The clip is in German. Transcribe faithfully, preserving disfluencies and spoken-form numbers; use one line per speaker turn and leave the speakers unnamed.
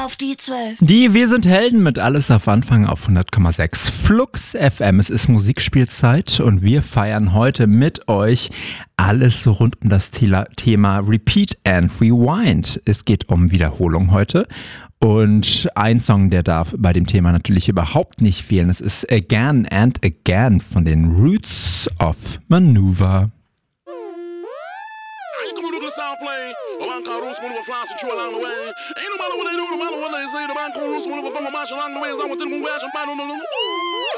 auf die zwölf.
Die Wir sind Helden mit Alles auf Anfang auf hundert Komma sechs Flux F M. Es ist Musikspielzeit und wir feiern heute mit euch alles rund um das Thema Repeat and Rewind. Es geht um Wiederholung heute. Und ein Song, der darf bei dem Thema natürlich überhaupt nicht fehlen. Es ist Again and Again von den Roots of Manuva.
Sound play, a man called Roots Maneuver flies and chew along the way. Ain't no matter what they do, no matter what they say, the man called Roots Maneuver from a march along the way. I want to move ash and find on the